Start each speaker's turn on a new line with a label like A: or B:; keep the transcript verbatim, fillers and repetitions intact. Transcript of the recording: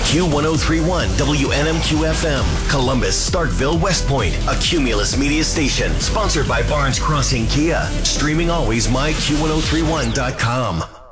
A: Q one oh three point one W N M Q F M, Columbus, Starkville, West Point, a Cumulus media station. Sponsored by Barnes Crossing Kia. Streaming always, my Q ten thirty-one dot com.